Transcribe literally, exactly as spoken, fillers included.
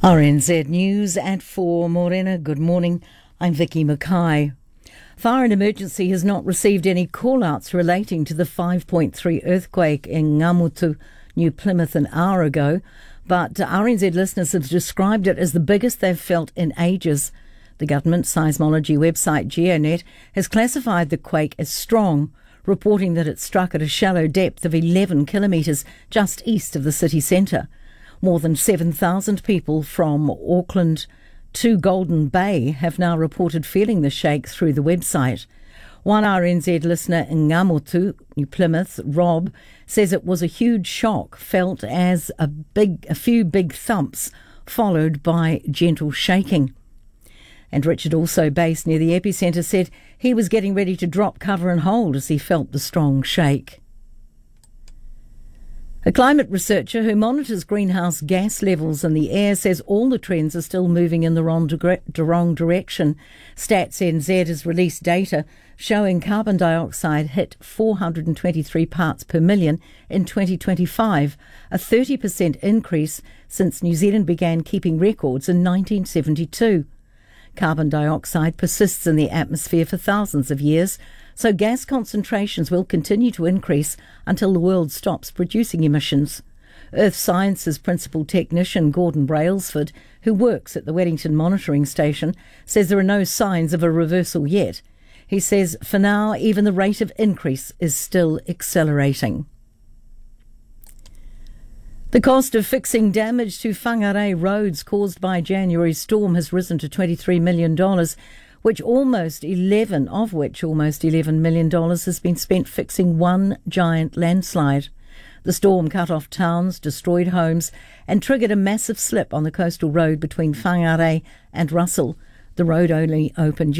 R N Z News at four. Morena, good morning. I'm Vicky Mackay. Fire and Emergency has not received any call-outs relating to the five point three earthquake in Ngamutu, New Plymouth, an hour ago, but R N Z listeners have described it as the biggest they've felt in ages. The government seismology website GeoNet has classified the quake as strong, reporting that it struck at a shallow depth of eleven kilometres just east of the city centre. More than seven thousand people from Auckland to Golden Bay have now reported feeling the shake through the website. One R N Z listener in Ngamutu, New Plymouth, Rob, says it was a huge shock, felt as a big, a few big thumps, followed by gentle shaking. And Richard, also based near the epicentre, said he was getting ready to drop cover and hold as he felt the strong shake. A climate researcher who monitors greenhouse gas levels in the air says all the trends are still moving in the wrong, dire- the wrong direction. Stats N Z has released data showing carbon dioxide hit four hundred twenty-three parts per million in twenty twenty-five, a thirty percent increase since New Zealand began keeping records in nineteen seventy-two. Carbon dioxide persists in the atmosphere for thousands of years, so gas concentrations will continue to increase until the world stops producing emissions. Earth Sciences principal technician Gordon Brailsford, who works at the Wellington Monitoring Station, says there are no signs of a reversal yet. He says, for now, even the rate of increase is still accelerating. The cost of fixing damage to Whangarei roads caused by January's storm has risen to twenty-three million dollars, which almost eleven of which almost eleven million dollars has been spent fixing one giant landslide. The storm cut off towns, destroyed homes, and triggered a massive slip on the coastal road between Whangarei and Russell. The road only opened